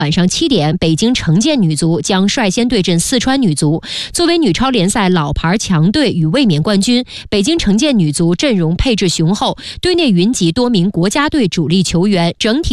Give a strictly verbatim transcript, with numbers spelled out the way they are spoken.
晚上七点，北京城建女足将率先对阵四川女足。作为女超联赛老牌强队与卫冕冠军，北京城建女足阵容配置雄厚，队内云集多名国家队主力球员，整体